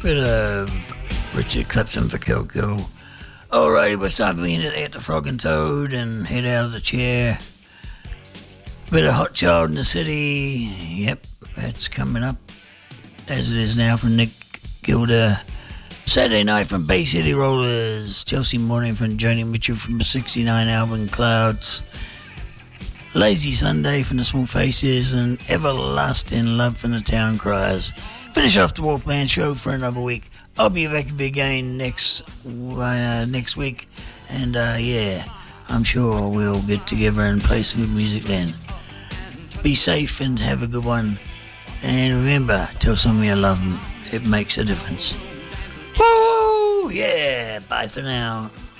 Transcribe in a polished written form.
Bit of Richard Clapton for Coco. Alrighty, we're starting to eat the Frog and Toad and head out of the chair. Bit of Hot Child in the City. Yep, that's coming up as it is now from Nick Gilder. Saturday Night from Bay City Rollers. Chelsea Morning from Joni Mitchell from the 69 album Clouds. Lazy Sunday from the Small Faces and Everlasting Love from the Town Criers. Finish off the Wolfman Show for another week. I'll be back again next week, and I'm sure we'll get together and play some good music then. Be safe and have a good one, and remember, tell someone you love them. It makes a difference. Woo! Yeah, bye for now.